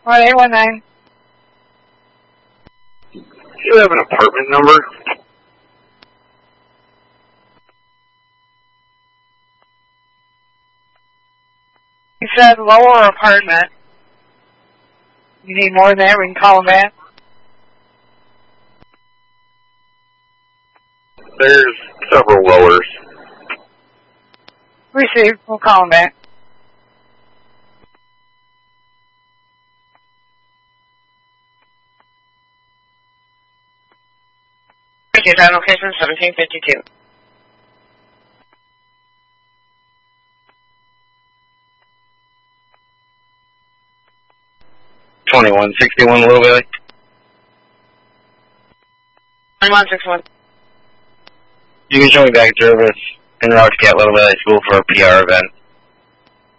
1819. Do you have an apartment number? He said lower apartment. You need more than that, we can call him back. There's several lowers. Received. We'll call him back. Okay, that location 1752. $2161 Little Billy. 2161. You can show me back at service en route to Cat Little Valley School for a PR event.